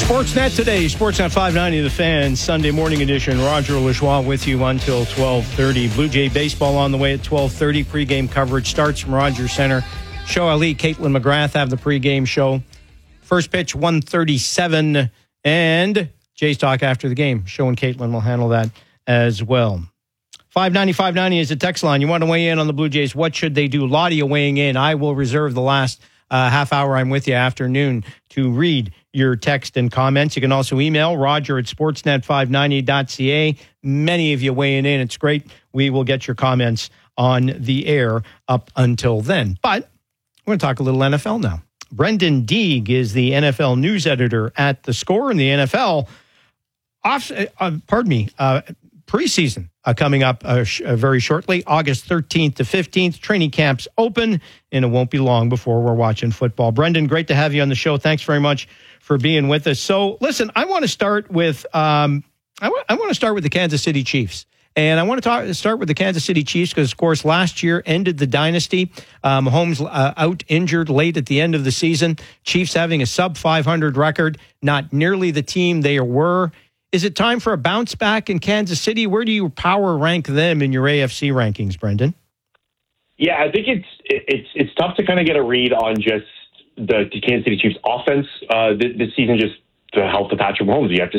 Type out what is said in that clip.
Sportsnet today, Sportsnet 590, The Fan, Sunday morning edition. Roger Lajoie with you until 12:30. Blue Jay baseball on the way at 12:30. Pregame coverage starts from Rogers Center. Show Ali, Caitlin McGrath have the pregame show. First pitch, 1:37, and Jay's talk after the game. Show and Caitlin will handle that as well. 590 is the text line. You want to weigh in on the Blue Jays? What should they do? Lottie weighing in. I will reserve the last half hour I'm with you afternoon to read your text and comments. You can also email Roger at sportsnet590.ca. Many of you weighing in. It's great. We will get your comments on the air up until then. But we're going to talk a little NFL now. Brendan Deeg is the NFL news editor at The Score, in the NFL preseason coming up very shortly, August 13th to 15th. Training camps open, and it won't be long before we're watching football. Brendan, great to have you on the show. Thanks very much for being with us. So, listen, I want to start with the Kansas City Chiefs. And I want to start with the Kansas City Chiefs because, of course, last year ended the dynasty. Mahomes out injured late at the end of the season. Chiefs having a sub-500 record, not nearly the team they were. Is it time for a bounce back in Kansas City? Where do you power rank them in your AFC rankings, Brendan? Yeah, I think it's tough to kind of get a read on just the Kansas City Chiefs offense this season, just the health of Patrick Mahomes. You have to